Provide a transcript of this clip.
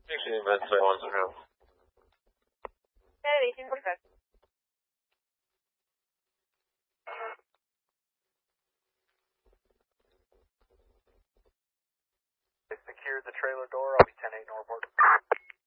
16 events, 1-0. Kennedy, 1845. Secured the trailer door. I'll be 10-8 Norport.